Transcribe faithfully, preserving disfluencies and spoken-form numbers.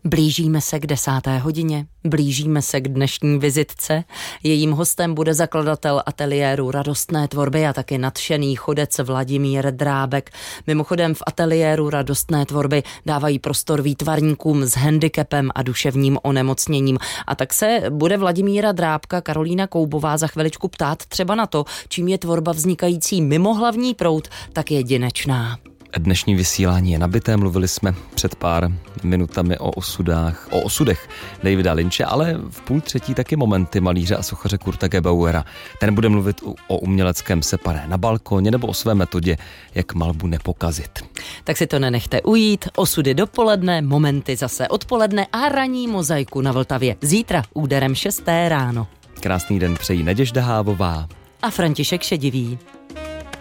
Blížíme se k desáté hodině, blížíme se k dnešní vizitce. Jejím hostem bude zakladatel ateliéru radostné tvorby a taky nadšený chodec Vladimír Drábek. Mimochodem v ateliéru radostné tvorby dávají prostor výtvarníkům s handicapem a duševním onemocněním. A tak se bude Vladimíra Drábka Karolína Koubová za chviličku ptát třeba na to, čím je tvorba vznikající mimo hlavní proud tak jedinečná. Dnešní vysílání je nabité, mluvili jsme před pár minutami o osudách, o osudech Davida Lynche, ale v půl třetí taky momenty malíře a sochaře Kurta Gebauera. Ten bude mluvit o uměleckém separé na balkoně nebo o své metodě, jak malbu nepokazit. Tak si to nenechte ujít, osudy dopoledne, momenty zase odpoledne a ranní mozaiku na Vltavě. Zítra úderem šesté ráno. Krásný den přejí Naděžda Hávová a František Šedivý.